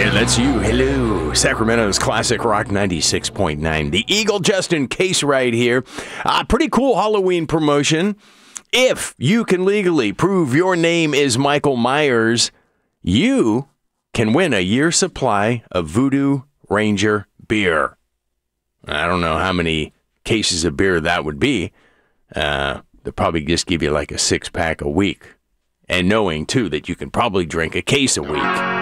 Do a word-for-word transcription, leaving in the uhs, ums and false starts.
right, that's you. Hello. Sacramento's Classic Rock ninety-six point nine. The Eagle Justin Case right here. Uh, pretty cool Halloween promotion. If you can legally prove your name is Michael Myers, you can win a year's supply of Voodoo Ranger beer. I don't know how many cases of beer that would be. Uh, they'll probably just give you like a six-pack a week. And knowing, too, that you can probably drink a case a week.